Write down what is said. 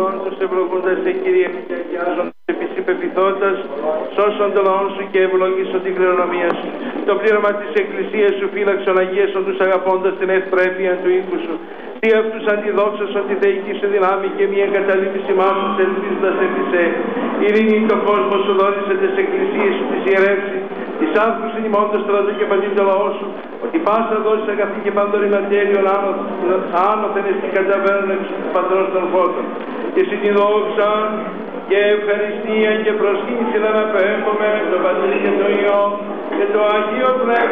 όλων τους ευλογούντας σε Κύριε και αγιάζοντας επί σοι πεποιθώντας, σώσον το λαόν σου και ευλογήσον την κληρονομία σου. Το πλήρωμα της Εκκλησίας σου φύλαξον, αγίασον τους αγαπώντας την ευπρέπεια του οίκου σου. Τι αυτούς αντιδόξασον τη θεϊκή σου δυνάμει και μια εγκαταλείπηση μάσους ελπίζοντας επί σε. Ειρήνη το κόσμο σου δόρισε τις εκκλησίες σου της ιερεύσει, της άνθρωπος ημών το στρατό και πατήν το λαό σου, ότι πάσα δώσεις αγαθή και παντορυματέριον άνωθεν εστί καταβαίνουν εξ του Πατρός των φώτων. Και συ την δόξα και ευχαριστία και προσχήνηση να αναπέμπουμε το Πατρί και το Υιό και το Αγίο Πνεύμα.